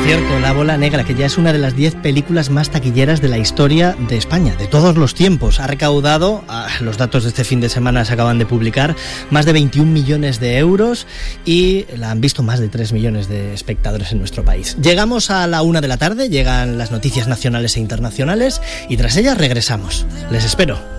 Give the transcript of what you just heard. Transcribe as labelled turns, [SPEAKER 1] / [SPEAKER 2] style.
[SPEAKER 1] cierto, La Bola Negra, que ya es una de las 10 películas más taquilleras de la historia de España, de todos los tiempos. Ha recaudado, los datos de este fin de semana se acaban de publicar, más de 21 millones de euros y la han visto más de 3 millones de espectadores en nuestro país. Llegamos a la 1 de la tarde, llegan las noticias nacionales e internacionales y tras ellas regresamos. Les espero.